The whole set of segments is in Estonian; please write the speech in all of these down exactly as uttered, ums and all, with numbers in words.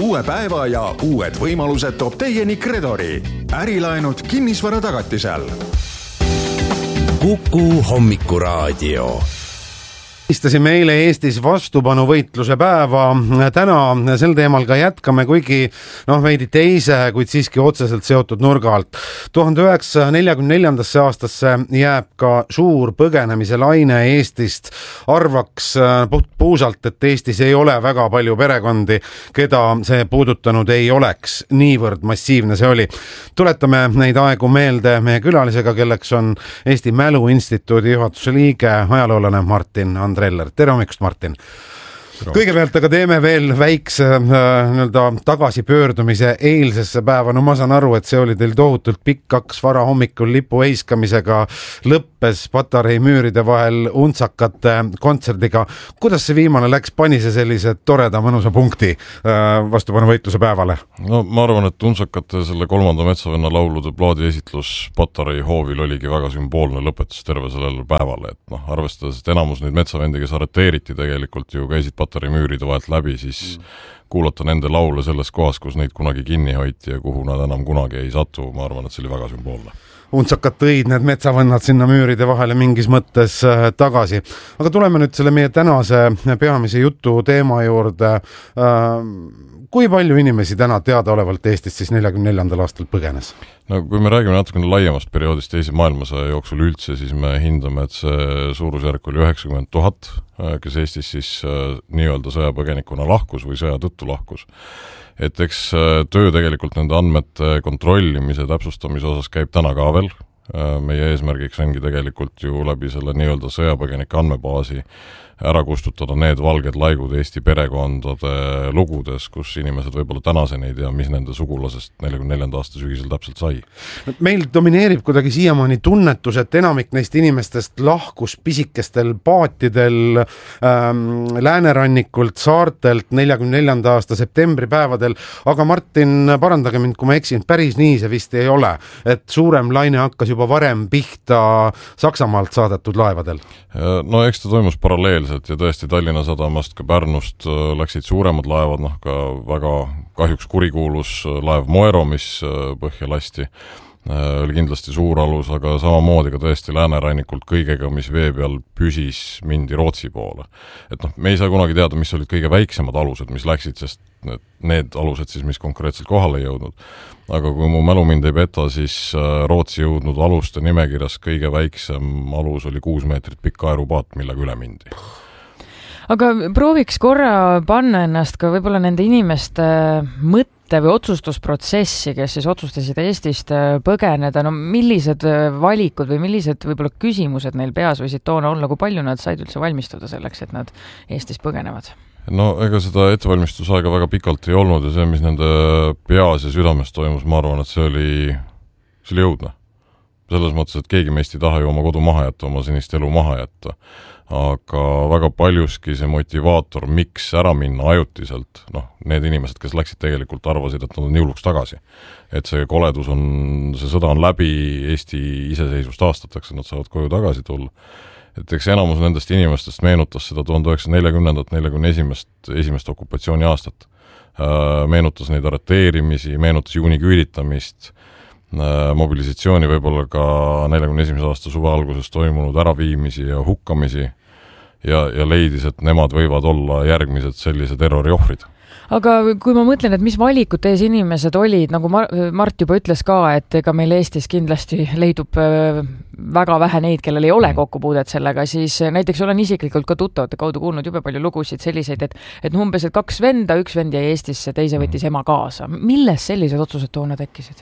Uue päeva ja uued võimalused toob teieni Kredori. Ärilaenud kinnisvara tagatisel. Kuku hommikuraadio. Istasime eile Eestis vastupanuvõitluse päeva. Täna sel teemal ka jätkame, kuigi noh, veidi teise, kuid siiski otseselt seotud nurga alt. tuhande üheksasaja neljakümne neljandasse aastasse jääb ka suur põgenemise laine Eestist. Arvaks puusalt, et Eestis ei ole väga palju perekondi, keda see puudutanud ei oleks. Niivõrd massiivne see oli. Tuletame neid aegu meelde meie külalisega, kelleks on Eesti Mälu Instituudi juhatuse liige, ajaloolane Martin Andres. Tere hommikust, Martin. Kõigepealt aga teeme veel väikse äh, tagasipöördumise eilsesse päeva. No ma saan aru, et see oli teil tohutult pikk kaks vara hommikul lipu heiskamisega, lõppes Patarei müüride vahel untsakate kontserdiga. Kuidas see viimane läks, pani see sellise toreda mõnusa punkti äh, vastupanuvõitluse päevale? No ma arvan, et untsakate selle kolmanda metsavenna laulude plaadi esitlus Patarei hoovil oligi väga sümboolne lõpetus terve sellele päevale. Et noh, arvestades, et enamus neid metsavendi, kes arreteeriti tegelikult ju käisid Patarei müüride vahelt läbi, siis mm. kuulata nende laule selles kohas, kus neid kunagi kinni hoiti ja kuhu nad enam kunagi ei satu, ma arvan, et see oli väga sümboolne. Untsakad tõid need metsavõnnad sinna müüride vahele mingis mõttes tagasi. Aga tuleme nüüd selle meie tänase peamise jutu teema juurde. Kui palju inimesi täna teadaolevalt Eestis siis neljakümne neljandal aastal põgenes? No kui me räägime natukene laiemast perioodist teise maailmasõja jooksul üldse, siis me hindame, et see suurusjärk oli üheksakümmend tuhat, kes Eestis siis nii-öelda sõjapõgenikuna lahkus või sõja tõttu lahkus. Et eks töö tegelikult nende andmete kontrollimise, täpsustamise osas käib täna ka veel. Meie eesmärgiks ongi tegelikult ju läbi selle nii-öelda sõjapõgenike andmebaasi ära kustutada need valged laigud Eesti perekondade lugudes, kus inimesed võib-olla tänaseni ei tea, mis nende sugulasest neljakümne neljanda aasta sügisel täpselt sai. Meil domineerib kuidagi siiamaani tunnetus, et enamik neist inimestest lahkus pisikestel paatidel ähm, Läänerannikult, saartelt neljakümne neljanda aasta septembri päevadel, aga Martin, parandage mind, kui ma eksin, päris nii see vist ei ole, et suurem laine hakkas juba varem pihta Saksamaalt saadetud laevadel. No eks ta toimus paralleelselt ja tõesti Tallinna sadamast ka Pärnust läksid suuremad laevad, noh ka väga kahjuks kurikuulus laev Moero, mis põhja lasti, oli kindlasti suur alus, aga samamoodi ka tõesti Läänerannikult kõigega, mis vee peal püsis, mindi Rootsi poole. Et noh, me ei saa kunagi teada, mis olid kõige väiksemad alused, mis läksid, sest need, need alused siis, mis konkreetselt kohale ei jõudnud. Aga kui mu mälu mind ei peta, siis Rootsi jõudnud aluste nimekirjas kõige väiksem alus oli kuus meetrit pikk aerupaat, millega üle mindi. Aga prooviks korra panna ennast ka võib-olla nende inimeste mõtte või otsustusprotsessi, kes siis otsustasid Eestist põgeneda. No millised valikud või millised võib-olla küsimused neil peas võisid toona olla, kui palju nad said üldse valmistuda selleks, et nad Eestis põgenevad? No ega seda ettevalmistusaega väga pikalt ei olnud ja see, mis nende peas ja südames toimus, ma arvan, et see oli, see oli jõudne. Selles mõttes, et keegi meist ei taha ju oma kodu maha jätta, oma senist elu maha jätta. Aga väga paljuski see motivaator, miks ära minna ajutiselt, noh, need inimesed, kes läksid tegelikult arvasid, et nad on jõuluks tagasi. Et see koledus on, see sõda on läbi, Eesti iseseisvust aastatakse, nad saavad koju tagasi tulla. Et eks enamus nendest inimestest meenutas seda tuhande üheksasaja neljakümnendat neljakümne esimest, esimest okupatsiooni aastat. Meenutas neid arreteerimisi, meenutas juuni küüditamist, mobilisatsiooni võib-olla ka neljakümne esimese aasta suve alguses toimunud äraviimisi ja hukkamisi ja, ja leidis, et nemad võivad olla järgmised sellise terroriohvrid. Aga kui ma mõtlen, et mis valikud tees inimesed olid, nagu Mart juba ütles ka, et ega meil Eestis kindlasti leidub väga vähe neid, kellel ei ole kokkupuudet sellega, siis näiteks olen isiklikult ka tuttavate kaudu kuulnud jube palju lugusid selliseid, et, et umbes et kaks venda, üks vend jäi Eestisse, teise võttis ema kaasa. Milles sellised otsused toona tekkisid?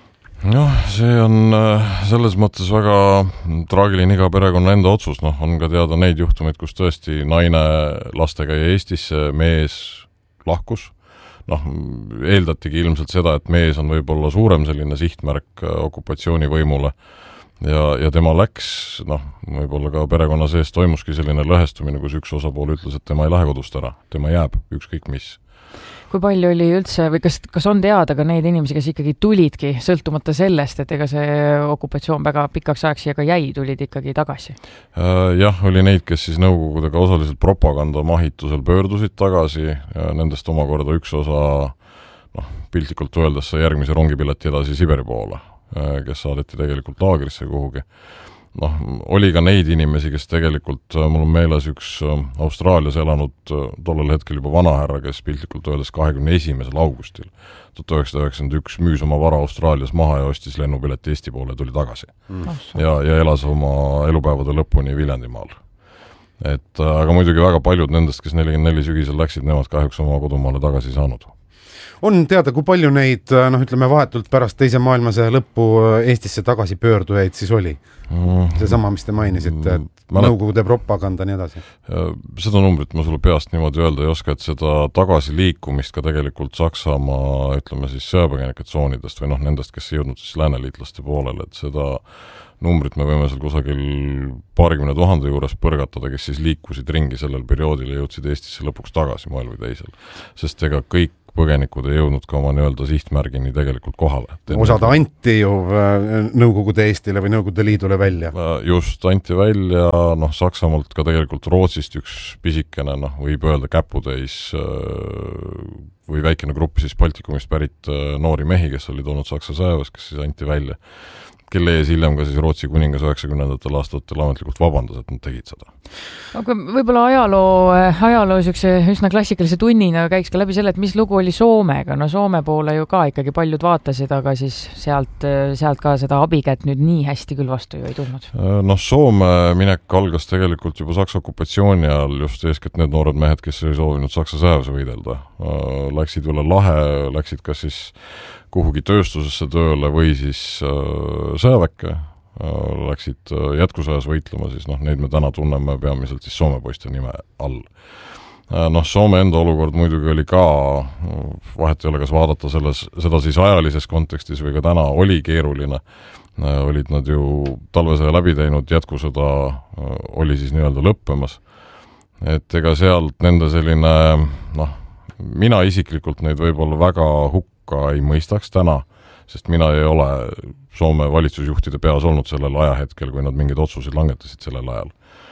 Noh, see on selles mõttes väga traagiline iga perekonna enda otsus. Noh, on ka teada neid juhtumeid, kus tõesti naine lastega jäi Eestisse, mees lahkus. Noh, eeldatigi ilmselt seda, et mees on võib-olla suurem selline sihtmärk okupatsioonivõimule ja, ja tema läks, noh, võib-olla ka perekonna sees toimuski selline lõhestumine, kus üks osapool ütles, et tema ei lähe kodust ära, tema jääb ükskõik mis. Kui palju oli üldse, või kas, kas on teada ka neid inimesi, kes ikkagi tulidki, sõltumata sellest, et ega see okupatsioon väga pikaks ajaks ja ka jäi, tulid ikkagi tagasi? Jah, oli neid, kes siis nõukogudega osaliselt propaganda mahitusel pöördusid tagasi, nendest omakorda üks osa piltlikult öeldes sai järgmise rongipileti edasi Siberi poole, kes saadeti tegelikult laagrisse kuhugi. Noh, oli ka neid inimesi, kes tegelikult, mul on meeles üks Austraalias elanud tollel hetkel juba vanahärra, kes piltlikult öeldes kahekümne esimesel augustil tuhat üheksasada üheksakümmend üks müüs oma vara Austraalias maha ja ostis lennupileti Eesti poole ja tuli tagasi. Mm. Ja, ja elas oma elupäevade lõpuni Viljandimaal. Et, aga muidugi väga paljud nendest, kes nelikümmend neli sügisel läksid, nemad kahjuks oma kodumaale tagasi saanud. On teada, kui palju neid, noh, ütleme vahetult pärast teise maailmasõja lõppu Eestisse tagasi pöördujaid siis oli? See sama, mis te mainisite, et Nõukogude propaganda nii edasi. Seda numbrit ma sulle peast niimoodi öelda ei oska, et seda tagasiliikumist ka tegelikult Saksamaa, ütleme siis sõjapõgenike tsoonidest või noh, nendest, kes ei jõudnud siis lääneliitlaste poolele, et seda numbrit me võime seal kusagil paarikümne tuhande juures põrgatada, kes siis liikusid ringi sellel perioodil ja jõudsid Eestisse lõpuks tagasi moel või teisel. Sest ega kõik põgenikud ei jõudnud ka oma nii-öelda sihtmärgini tegelikult kohale. Osad anti ju Nõukogude Eestile või Nõukogude Liidule välja. Just, anti välja, noh, Saksamaalt ka tegelikult Rootsist üks pisikene, noh, võib öelda käputäis või väikene grupp siis Baltikumist pärit noori mehi, kes olid olnud Saksa sõjaväes, kes siis anti välja. Kelle ees hiljem ka siis Rootsi kuningas üheksakümnendatel aastatel ametlikult vabandas, et nad tegid seda. Aga võib-olla ajaloo, ajaloo sükse üsna klassikalise tunnina käiks ka läbi selle, et mis lugu oli Soomega. No Soome poole ju ka ikkagi paljud vaatasid, aga siis sealt, sealt ka seda abikätt nüüd nii hästi küll vastu ju ei tulnud. No Soome minek algas tegelikult juba Saksa okupatsiooni ajal, just eeskätt need noored mehed, kes ei soovinud Saksa sõjaväes võidelda. Läksid üle lahe, läksid kas siis kuhugi tööstusesse tööle või siis äh, sõjaväkke, äh, läksid äh, jätkusõjas võitlema, siis noh, neid me täna tunneme peamiselt siis Soome poiste nime all. Äh, noh, Soome enda olukord muidugi oli ka, vahet ei ole, kas vaadata selles, seda siis ajalises kontekstis või ka täna oli keeruline, äh, olid nad ju talvesõja läbi teinud, jätkusõda äh, oli siis nii-öelda lõppemas, et ega sealt nende selline, noh, mina isiklikult neid võib-olla väga hukka ei mõistaks täna, sest mina ei ole Soome valitsusjuhtide peas olnud sellel ajahetkel, kui nad mingid otsuseid langetasid sellel ajal.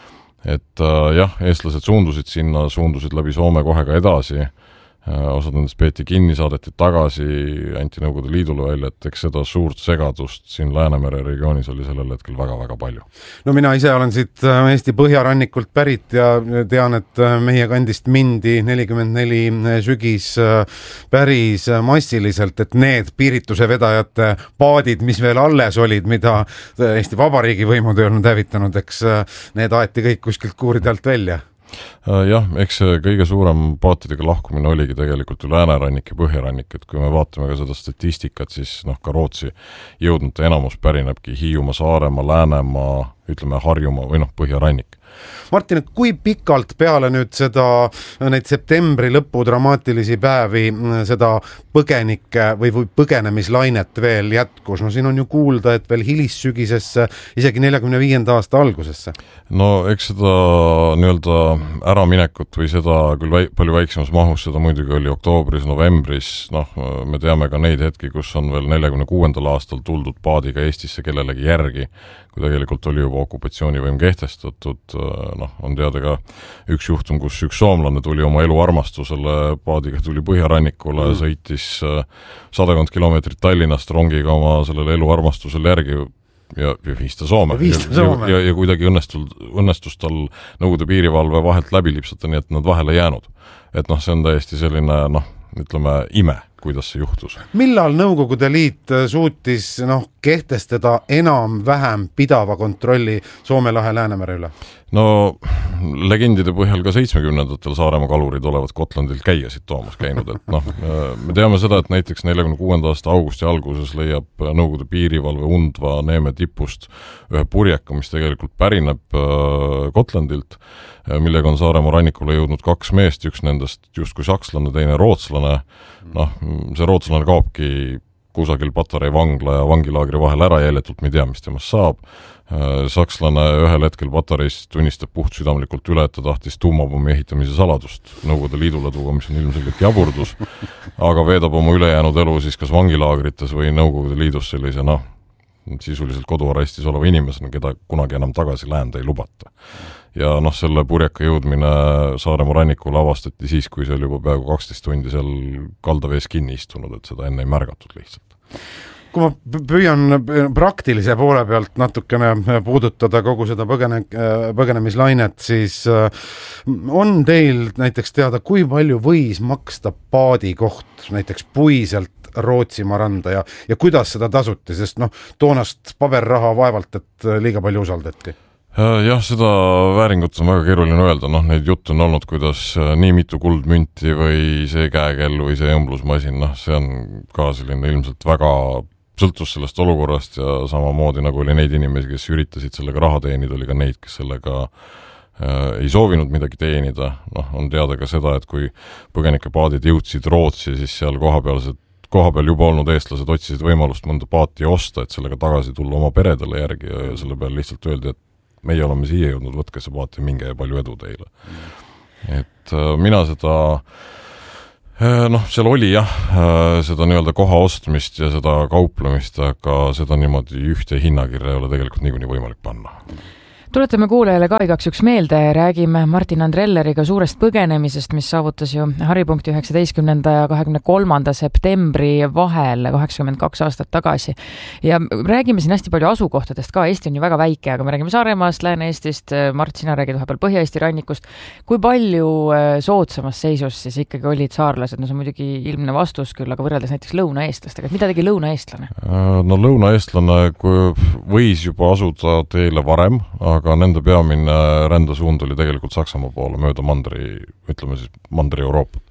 Et äh, jah, eestlased suundusid sinna, suundusid läbi Soome kohe ka edasi, osad nendest peeti kinni, saadeti tagasi, anti Nõukogude Liidule välja, et eks seda suurt segadust siin Läänemere regioonis oli sellel hetkel väga-väga palju. No mina ise olen siit Eesti põhjarannikult pärit ja tean, et meie kandist mindi nelikümmend neli sügis päris massiliselt, et need piirituse vedajate paadid, mis veel alles olid, mida Eesti Vabariigi võimud ei olnud hävitanud, eks need aeti kõik kuskilt kuuride alt välja. Jah, eks see kõige suurem paatidega lahkumine oligi tegelikult ju läänerannik ja põhjarannik, et kui me vaatame ka seda statistikat, siis noh, ka Rootsi jõudnute enamus pärinebki Hiiumaa, Saaremaa, Läänemaa, ütleme Harjumaa või noh, põhjarannik. Martin, kui pikalt peale nüüd seda, neid septembri lõpu dramaatilisi päevi, seda põgenike või, või põgenemislainet veel jätkus? No siin on ju kuulda, et veel hilissügisesse, isegi neljakümne viienda aasta algusesse. No eks seda nii-öelda äraminekut või seda küll väi, palju väiksemas mahus, seda muidugi oli oktoobris, novembris, noh, me teame ka neid hetki, kus on veel neljakümne kuuendal aastal tuldud paadiga Eestisse kellelegi järgi, kui tegelikult oli juba okupatsioonivõim kehtestatud, noh, on teada ka üks juhtum, kus üks soomlane tuli oma elu armastusele, paadiga tuli põhjarannikule mm., sõitis sadakond kilomeetrit Tallinnast rongiga oma sellele elu armastusele järgi ja, ja viista Soome. Ja, viista Soome. Ja, ja, ja kuidagi õnnestul, õnnestus tal Nõukogude piirivalve vahelt läbi lipsata, nii et nad vahele jäänud. Et noh, see on täiesti selline, noh, ütleme, ime, kuidas see juhtus. Millal Nõukogude Liit suutis noh, kehtestada enam-vähem pidava kontrolli Soome lahe Läänemere üle? No legendide põhjal ka seitsmekümnendatel Saaremaa kalurid olevat Gotlandilt käiasid toomas käinud, et noh, me teame seda, et näiteks neljakümne kuuenda aasta augusti alguses leiab Nõukogude piirivalve Undva Neeme tipust ühe purjeka, mis tegelikult pärineb Gotlandilt, millega on Saaremaa rannikule jõudnud kaks meest, üks nendest justkui sakslane, teine rootslane. Noh, see rootslane kaobki kusagil Patarei vangla ja vangilaagri vahel ära jäljetult, me ei tea, mis temast saab. Sakslane ühel hetkel Patareis tunnistab puht südamlikult üle, et ta tahtis tuumapommi ehitamise saladust Nõukogude Liidule tuua, mis on ilmselgelt jaburdus, aga veedab oma ülejäänud elu siis kas vangilaagrites või Nõukogude Liidus sellise, noh, sisuliselt koduarestis oleva inimesena, keda kunagi enam tagasi läända ei lubata. Ja noh, selle purjeka jõudmine Saaremaa rannikule avastati siis, kui see oli juba peaaegu kaksteist tundi seal kaldavees kinni istunud, et seda enne ei märgatud lihtsalt. Kui ma püüan praktilise poole pealt natukene puudutada kogu seda põgene, põgenemislainet, siis on teil näiteks teada, kui palju võis maksta paadi koht näiteks puiselt Rootsimaa randa ja, ja kuidas seda tasuti, sest noh, toonast paberraha vaevalt, et liiga palju usaldati? Jah, seda vääringut on väga keeruline öelda, noh, neid juttu on olnud, kuidas nii mitu kuldmünti või see käekell või see õmblusmasin, noh, see on ka selline ilmselt väga sõltus sellest olukorrast ja samamoodi nagu oli neid inimesi, kes üritasid sellega raha teenida, oli ka neid, kes sellega äh, ei soovinud midagi teenida. Noh, on teada ka seda, et kui põgenikepaadid jõudsid Rootsi, siis seal kohapealsed, kohapeal juba olnud eestlased otsisid võimalust mõnda paati osta, et sellega tagasi tulla oma peredele järgi ja, ja selle peale lihtsalt öeldi, et meie oleme siia jõudnud, võtke see paat ja minge ja palju edu teile. Et äh, mina seda noh, seal oli jah, seda nii-öelda koha ostmist ja seda kauplemist, aga seda niimoodi ühte hinnakirja ei ole tegelikult niikuinii võimalik panna. Tuletame kuulajale ka igaks üks meelde, räägime Martin Andrelleriga suurest põgenemisest, mis saavutas ju Haripunkti üheksateistkümnenda ja kahekümne kolmanda septembri vahel kaheksakümmend kaks aastat tagasi. Ja räägime siin hästi palju asukohtadest ka, Eesti on ju väga väike, aga me räägime Saaremaast, Lääne-Eestist, Mart, sina räägid vahepeal Põhja-Eesti rannikust. Kui palju soodsamas seisus siis ikkagi olid saarlased? No see on muidugi ilmne vastus küll, aga võrreldes näiteks lõunaeestlastega, et mida tegi lõunaeestlane? No lõunaeestlane võis juba asuda teele varem, aga nende peamine rändesuund oli tegelikult Saksamaa poole mööda mandri, ütleme siis mandri Euroopat.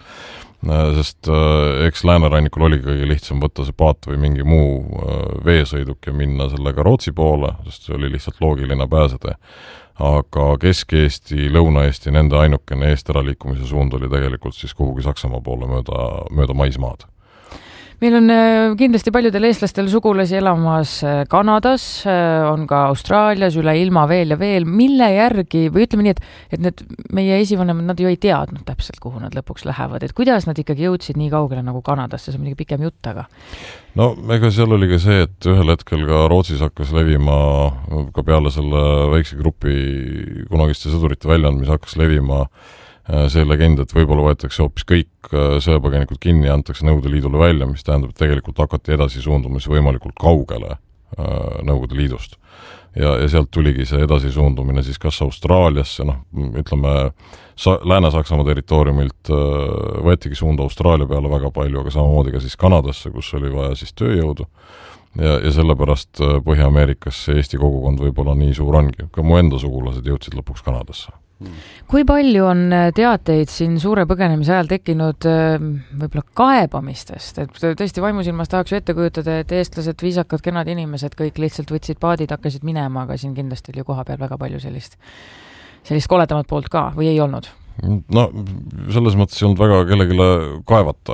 Sest eks läänerannikul oli kõige lihtsam võtta see paat või mingi muu veesõiduk ja minna sellega Rootsi poole, sest see oli lihtsalt loogiline pääseda. Aga Kesk-Eesti, Lõuna-Eesti, nende ainukene eest ära liikumise suund oli tegelikult siis kuhugi Saksamaa poole mööda, mööda maismaad. Meil on kindlasti paljudel eestlastel sugulasi elamas Kanadas, on ka Austraalias, üle ilma veel ja veel. Mille järgi, või ütleme nii, et, et need meie esivanemad, nad ju ei teadnud täpselt, kuhu nad lõpuks lähevad. Et kuidas nad ikkagi jõudsid nii kaugele nagu Kanadasse, see on midagi pikem jutt, aga? No ega seal oli ka see, et ühel hetkel ka Rootsis hakkas levima, ka peale selle väikse grupi kunagiste sõdurite väljaandmise hakkas levima see legend, et võib-olla võetakse hoopis kõik sõjapõgenikud kinni ja antakse Nõukogude Liidule välja, mis tähendab, et tegelikult hakati edasi suundumis võimalikult kaugele Nõukogude Liidust. Ja, ja sealt tuligi see edasi suundumine siis kas Austraaliasse, noh, ütleme, Sa- Lääne-Saksamaa territooriumilt võetigi suunda Austraalia peale väga palju, aga samamoodi ka siis Kanadasse, kus oli vaja siis tööjõudu. Ja, ja sellepärast Põhja-Ameerikasse Eesti kogukond võib-olla nii suur ongi. Ka mu enda sugulased jõudsid lõpuks Kanadasse. Kui palju on teateid siin suure põgenemise ajal tekkinud võib-olla kaebamistest? Et tõesti vaimusilmas tahaks ju ette kujutada, et eestlased, viisakad, kenad inimesed kõik lihtsalt võtsid paadid, hakkasid minema, aga siin kindlasti oli koha peal väga palju sellist, sellist koledamat poolt ka, või ei olnud? No selles mõttes ei olnud väga kellegile kaevata,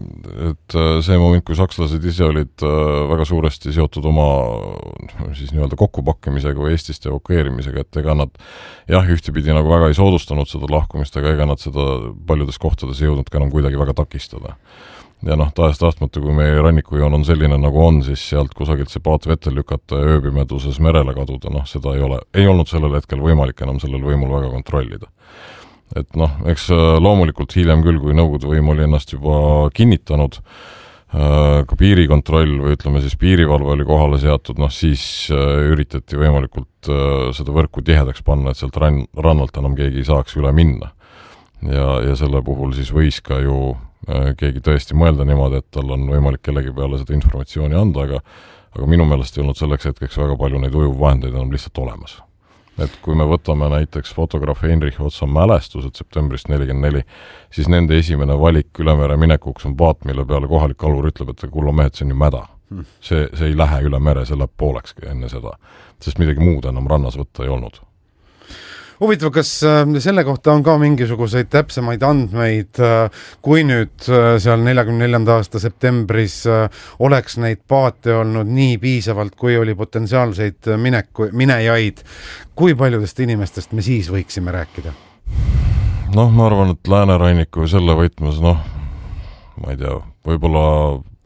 et see moment, kui sakslased ise olid väga suuresti seotud oma siis nii-öelda kokkupakkimisega või Eestist evakueerimisega, et ega nad jah, ühtepidi nagu väga ei soodustanud seda lahkumist, aga ega nad seda paljudes kohtades ei jõudnud ka enam kuidagi väga takistada. Ja noh, tahes tahtmata, kui meie rannikujoon on selline nagu on, siis sealt kusagilt see paat vette lükata ja ööbimeduses merele kaduda, noh seda ei ole, ei olnud sellel hetkel võimalik enam sellel võimul väga kontrollida. Et noh, eks loomulikult hiljem küll, kui Nõukogude võim oli ennast juba kinnitanud, ka piirikontroll või ütleme siis piirivalve oli kohale seatud, noh siis üritati võimalikult seda võrku tihedaks panna, et sealt rann, rannalt enam keegi ei saaks üle minna. Ja, ja selle puhul siis võis ka ju keegi tõesti mõelda niimoodi, et tal on võimalik kellegi peale seda informatsiooni anda, aga, aga minu meelest ei olnud selleks hetkeks väga palju neid ujuvvahendeid enam lihtsalt olemas. Et kui me võtame näiteks fotograaf Heinrich Otsa mälestused septembrist nelikümmend neli, siis nende esimene valik ülemere minekuks on paat, mille peale kohalik kalur ütleb, et kulla mehed, see on ju mäda. See, see ei lähe üle mere, see läheb poolekski enne seda, sest midagi muud enam rannas võtta ei olnud. Huvitav, kas selle kohta on ka mingisuguseid täpsemaid andmeid, kui nüüd seal neljakümne neljanda aasta septembris oleks neid paate olnud nii piisavalt, kui oli potentsiaalseid mineku, minejaid, kui paljudest inimestest me siis võiksime rääkida? Noh, ma arvan, et Lääneranniku selle võitmes, noh, ma ei tea, võib-olla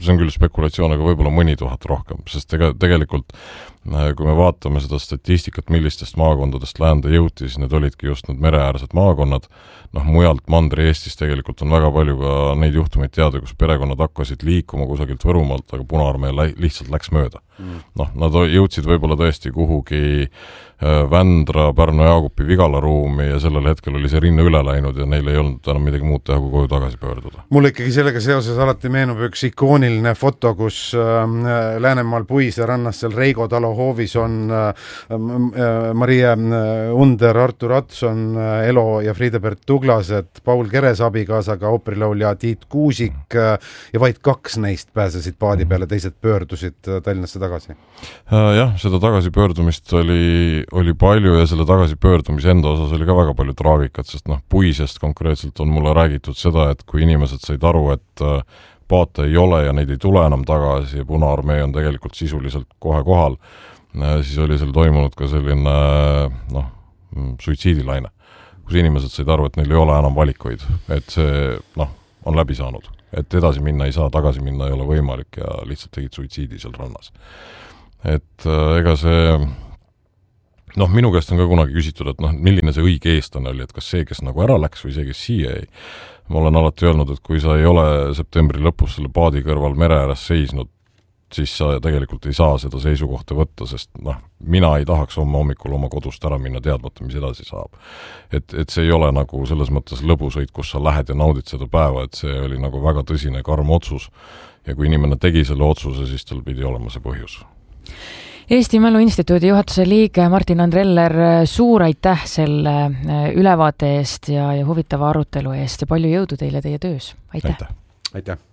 see on küll spekulatsioon, aga võib-olla mõni tuhat rohkem, sest ega tegelikult kui me vaatame seda statistikat, millistest maakondadest läände jõuti, siis need olidki just need mereäärsed maakonnad, noh mujalt Mandri-Eestis tegelikult on väga palju ka neid juhtumeid teada, kus perekonnad hakkasid liikuma kusagilt Võrumaalt, aga Punaarmee lihtsalt läks mööda. Mm. Noh, nad jõudsid võib-olla tõesti kuhugi Vändra, Pärnu, Jaagupi, Vigala ruumi ja sellel hetkel oli see rinne üle läinud ja neil ei olnud enam midagi muud teha, kui koju tagasi pöörduda. Mulle ikkagi sellega seoses alati meenub üks ikooniline foto, kus äh, Läänemaal Puise rannas seal Reigo talo hoovis on äh, äh, Maria Under, Artur Atson, äh, Elo ja Friedebert Tuglased, Paul Keres abikaasaga ooperilaulja Tiit Kuusik äh, ja vaid kaks neist pääsesid paadi peale, teised pöördusid äh, Tallinnasse tagasi. Äh, jah, seda tagasipöördumist oli oli palju ja selle tagasipöördumise enda osas oli ka väga palju traagikat, sest noh, Puisest konkreetselt on mulle räägitud seda, et kui inimesed said aru, et paate ei ole ja neid ei tule enam tagasi ja Punaarmee on tegelikult sisuliselt kohe kohal, siis oli seal toimunud ka selline noh, suitsiidilaine, kus inimesed said aru, et neil ei ole enam valikuid, et see noh, on läbi saanud, et edasi minna ei saa, tagasi minna ei ole võimalik ja lihtsalt tegid suitsiidi seal rannas. Et ega see noh, minu käest on ka kunagi küsitud, et noh, milline see õige eestlane oli, et kas see, kes nagu ära läks või see, kes siia ei. Ma olen alati öelnud, et kui sa ei ole septembri lõpus selle paadi kõrval mere ääres seisnud, siis sa tegelikult ei saa seda seisukohta võtta, sest noh, mina ei tahaks homme hommikul oma kodust ära minna teadmata, mis edasi saab. Et, et see ei ole nagu selles mõttes lõbusõit, kus sa lähed ja naudid seda päeva, et see oli nagu väga tõsine karm otsus ja kui inimene tegi selle otsuse, siis tal pidi olema see põhjus. Eesti Mälu Instituudi juhatuse liige Martin Andreller, suur aitäh selle ülevaate eest ja, ja huvitava arutelu eest ja palju jõudu teile teie töös. Aitäh! Aitäh! Aitäh.